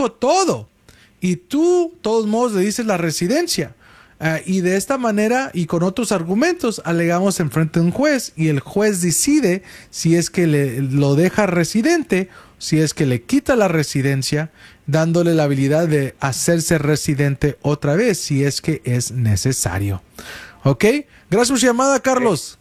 dijo todo. Y tú, de todos modos, le dices la residencia. Y de esta manera y con otros argumentos alegamos en frente de un juez y el juez decide si es que lo deja residente, si es que le quita la residencia, dándole la habilidad de hacerse residente otra vez si es que es necesario. ¿Ok? Gracias por su llamada, Carlos.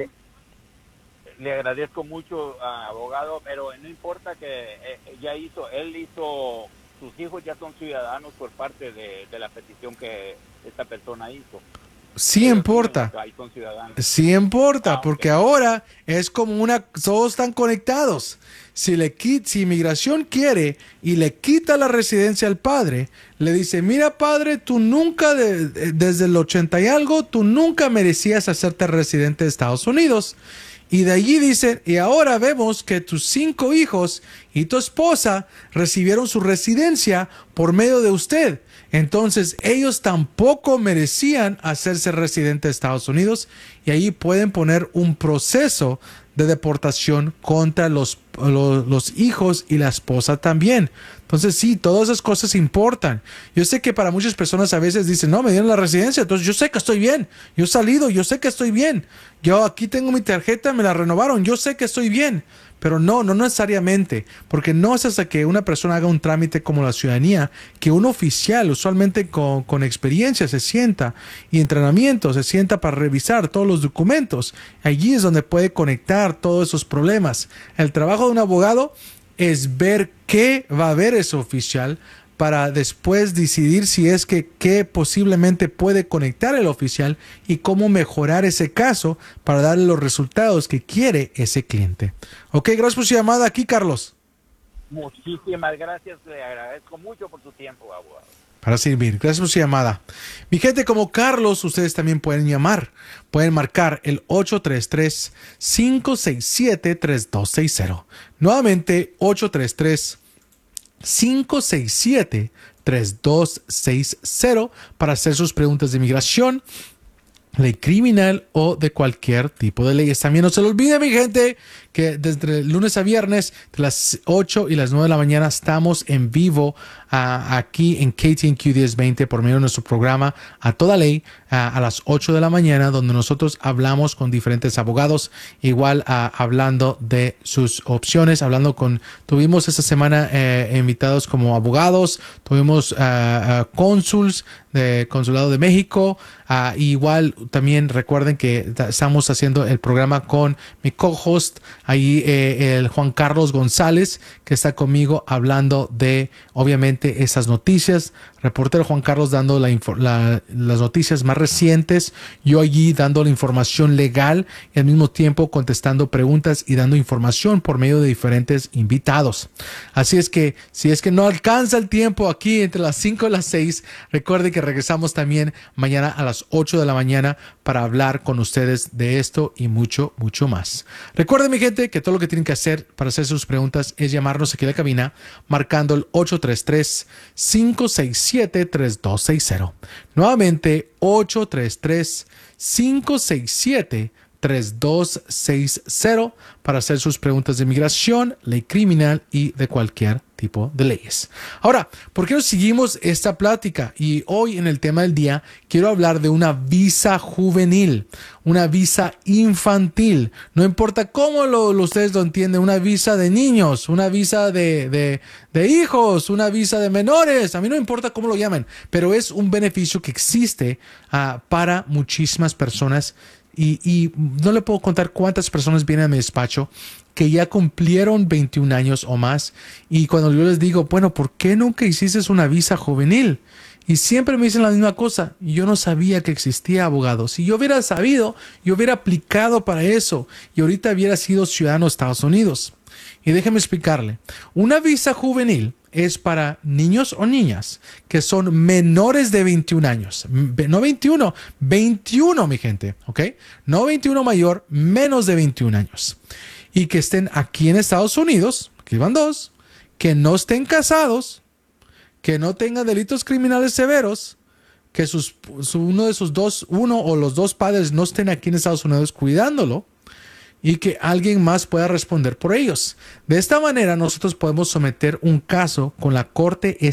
Le agradezco mucho, abogado, pero no importa que él hizo, sus hijos ya son ciudadanos por parte de la petición que esta persona hizo. Sí importa. Sí importa, porque ahora es como todos están conectados. Si inmigración quiere y le quita la residencia al padre, le dice, mira padre, tú nunca, desde el 80 y algo, tú nunca merecías hacerte residente de Estados Unidos. Y de allí dicen, y ahora vemos que tus 5 hijos y tu esposa recibieron su residencia por medio de usted. Entonces ellos tampoco merecían hacerse residente de Estados Unidos y ahí pueden poner un proceso de deportación contra los hijos y la esposa también. Entonces sí, todas esas cosas importan. Yo sé que para muchas personas a veces dicen, no, me dieron la residencia, entonces yo sé que estoy bien. Yo he salido, yo sé que estoy bien. Yo aquí tengo mi tarjeta, me la renovaron, yo sé que estoy bien. Pero no necesariamente, porque no es hasta que una persona haga un trámite como la ciudadanía, que un oficial, usualmente con experiencia, se sienta y entrenamiento, se sienta para revisar todos los documentos. Allí es donde puede conectar todos esos problemas. El trabajo de un abogado es ver qué va a ver ese oficial para después decidir si es que posiblemente puede conectar el oficial y cómo mejorar ese caso para darle los resultados que quiere ese cliente. Ok, gracias por su llamada aquí, Carlos. Muchísimas gracias, le agradezco mucho por su tiempo, abogado. Para servir, gracias por su llamada. Mi gente, como Carlos, ustedes también pueden llamar. Pueden marcar el 833-567-3260. Nuevamente, 833-567-3260 para hacer sus preguntas de inmigración, ley criminal o de cualquier tipo de leyes. También no se lo olvide, mi gente, que desde lunes a viernes, de las 8 y las 9 de la mañana, estamos en vivo aquí en KTNQ 1020 por medio de nuestro programa A Toda Ley a las 8 de la mañana, donde nosotros hablamos con diferentes abogados, igual hablando de sus opciones, tuvimos esta semana invitados como abogados, tuvimos cónsuls de Consulado de México, igual también recuerden que estamos haciendo el programa con mi co-host ahí, el Juan Carlos González, que está conmigo hablando de obviamente esas noticias, reportero Juan Carlos dando las noticias más recientes, yo allí dando la información legal y al mismo tiempo contestando preguntas y dando información por medio de diferentes invitados. Así es que si es que no alcanza el tiempo aquí entre las 5 y las 6, recuerde que regresamos también mañana a las 8 de la mañana para hablar con ustedes de esto y mucho, mucho más. Recuerden, mi gente, que todo lo que tienen que hacer para hacer sus preguntas es llamarnos aquí a la cabina marcando el 833-567-3260. Nuevamente, 833-567-3260 para hacer sus preguntas de inmigración, ley criminal y de cualquier tipo de leyes. Ahora, ¿por qué no seguimos esta plática? Y hoy en el tema del día quiero hablar de una visa juvenil, una visa infantil. No importa cómo ustedes lo entienden, una visa de niños, una visa de hijos, una visa de menores. A mí no importa cómo lo llamen, pero es un beneficio que existe para muchísimas personas. Y no le puedo contar cuántas personas vienen a mi despacho que ya cumplieron 21 años o más. Y cuando yo les digo, bueno, ¿por qué nunca hiciste una visa juvenil? Y siempre me dicen la misma cosa. Yo no sabía que existía, abogado. Si yo hubiera sabido, yo hubiera aplicado para eso. Y ahorita hubiera sido ciudadano de Estados Unidos. Y déjeme explicarle. Una visa juvenil es para niños o niñas que son menores de 21 años. No 21, 21, mi gente, ¿ok? No 21 mayor, menos de 21 años. Y que estén aquí en Estados Unidos, aquí van dos, que no estén casados, que no tengan delitos criminales severos, que uno o los dos padres no estén aquí en Estados Unidos cuidándolo, y que alguien más pueda responder por ellos. De esta manera nosotros podemos someter un caso con la Corte